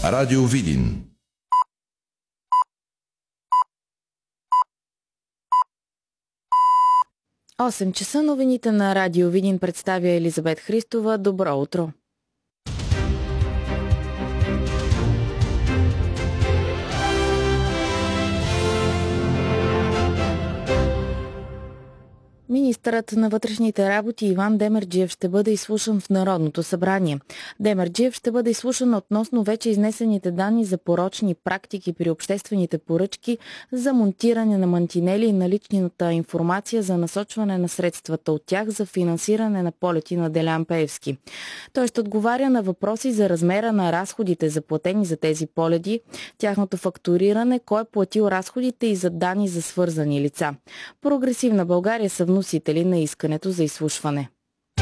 Радио Видин. Осем часа, новините на Радио Видин представя Елизабет Христова. Добро утро! Министърът на вътрешните работи Иван Демерджиев ще бъде изслушан в Народното събрание. Демерджиев ще бъде изслушан относно вече изнесените данни за порочни практики при обществените поръчки за монтиране на мантинели и наличната информация за насочване на средствата от тях за финансиране на полети на Делян Пеевски. Той ще отговаря на въпроси за размера на разходите, заплатени за тези полети, тяхното фактуриране, кой е платил разходите и за данни за свързани лица. Прогресивна България са вносители на искането за изслушване.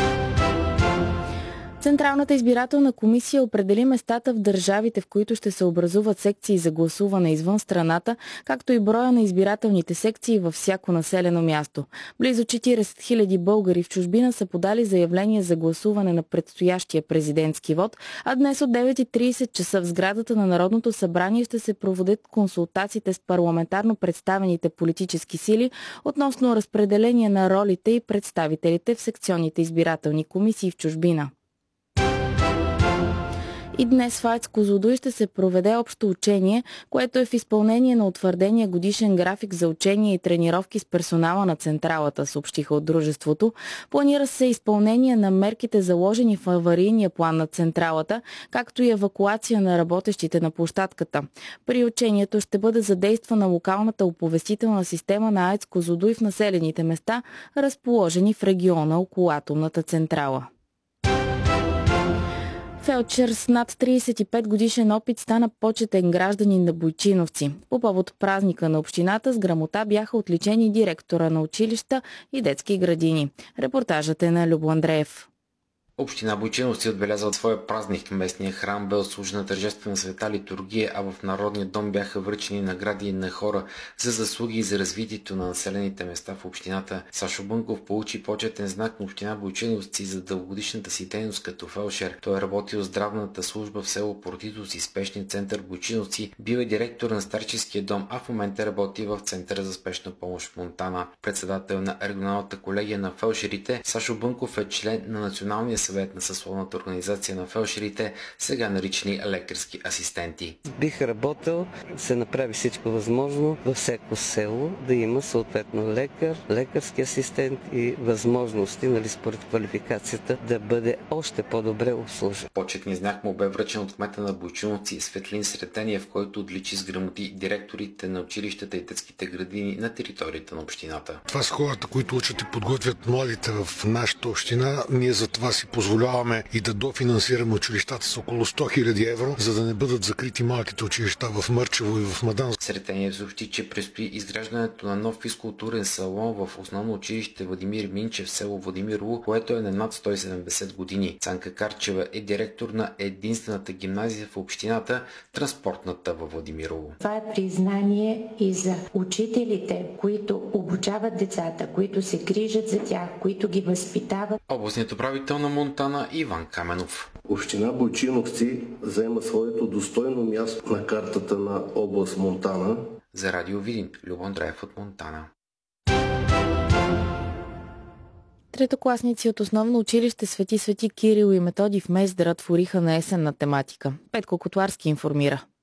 Централната избирателна комисия определи местата в държавите, в които ще се образуват секции за гласуване извън страната, както и броя на избирателните секции във всяко населено място. Близо 40 000 българи в чужбина са подали заявление за гласуване на предстоящия президентски вод, а днес от 9:30 часа в сградата на Народното събрание ще се проведат консултациите с парламентарно представените политически сили относно разпределение на ролите и представителите в секционните избирателни комисии в чужбина. И днес в АЕЦ Козлодуй ще се проведе общо учение, което е в изпълнение на утвърдения годишен график за учение и тренировки с персонала на централата, съобщиха от дружеството. Планира се изпълнение на мерките заложени в аварийния план на централата, както и евакуация на работещите на площадката. При учението ще бъде задействана локалната оповестителна система на АЕЦ Козлодуй в населените места, разположени в региона около атомната централа. Фелдшер с над 35 годишен опит стана почетен гражданин на Бойчиновци. По повод празника на общината с грамота бяха отличени директора на училища и детски градини. Репортажът е на Любо Андреев. Община Бойчиновци отбеляза своя празник. Местния храм бе отслужена тържествена света литургия, а в Народния дом бяха връчени награди на хора за заслуги и за развитието на населените места в общината. Сашо Бънков получи почетен знак на община Бойчиновци за дългогодишната си дейност като фелдшер. Той е работил в здравната служба в село Поротитос и спешния център Бойчиновци, бил е директор на старческия дом, а в момента работи в Центъра за спешна помощ в Монтана. Председател на регионалната колегия на фелдшерите, Сашо Бънков е член на Националния съвет на съсловната организация на фелдшерите, сега наричани лекарски асистенти. Бих работил, се направи всичко възможно във всяко село да има съответно лекар, лекарски асистент и възможности, според квалификацията, да бъде още по-добре обслужен. Почетният знак му бе връчен от кмета на Бойчиновци Светлин Сретениев, който отличи с грамоти директорите на училищата и детските градини на територията на общината. Това са хората, които учат и подготвят младите в нашата община. Ние за това си позволяваме и да дофинансираме училищата с около 100 000 евро, за да не бъдат закрити малките училища в Мърчево и в Мадан. Сретениев съобщи, че предстои изграждането на нов физкултурен салон в основно училище Владимир Минчев, село Владимирово, което е на над 170 години. Цанка Карчева е директор на единствената гимназия в общината, транспортната във Владимирово. Това е признание и за учителите, които обучават децата, които се грижат за тях, които ги възпитават. Областният управител на Монтана Иван Каменов. Община Бойчиновци заема своето достойно място на картата на област Монтана. За Радио Видин, Любо Андреев от Монтана. Третокласници от основно училище Свети Кирил и Методий в Мездра твориха на есенна тематика. Петко Котларски информира.